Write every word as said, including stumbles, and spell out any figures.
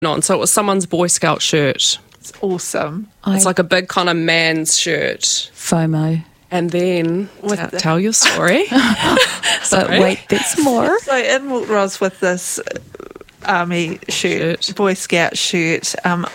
on. So it was someone's Boy Scout shirt. It's awesome. It's like a big kind of man's shirt. FOMO. And then, With t- the- tell your story. But wait, there's more. So in walked Ros with this army shirt, Shirt. Boy Scout shirt. Um,